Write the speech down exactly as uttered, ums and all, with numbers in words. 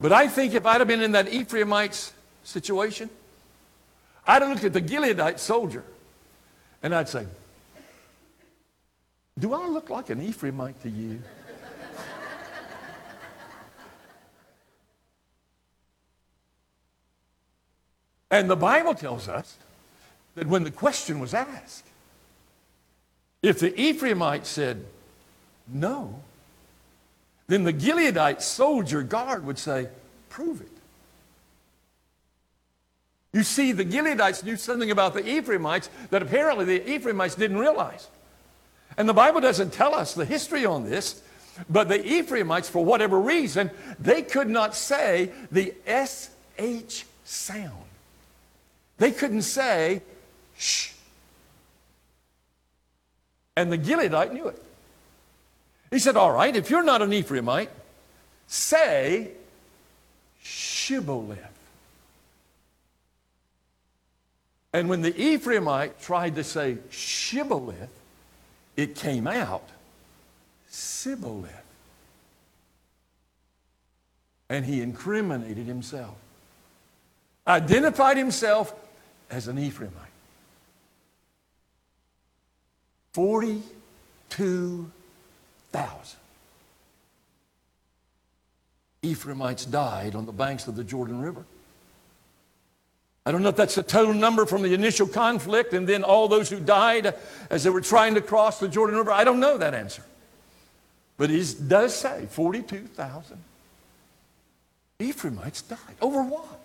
But I think if I'd have been in that Ephraimite situation, I'd have looked at the Gileadite soldier and I'd say, do I look like an Ephraimite to you? And the Bible tells us that when the question was asked, if the Ephraimite said no, then the Gileadite soldier guard would say, prove it. You see, the Gileadites knew something about the Ephraimites that apparently the Ephraimites didn't realize. And the Bible doesn't tell us the history on this, but the Ephraimites, for whatever reason, they could not say the S H sound. They couldn't say, shh. And the Gileadite knew it. He said, all right, if you're not an Ephraimite, say Shibboleth. And when the Ephraimite tried to say Shibboleth, it came out Sibboleth. And he incriminated himself, identified himself as an Ephraimite. Forty-two thousand Ephraimites died on the banks of the Jordan River. I don't know if that's the total number from the initial conflict and then all those who died as they were trying to cross the Jordan River. I don't know that answer. But it does say forty-two thousand Ephraimites died. Over what?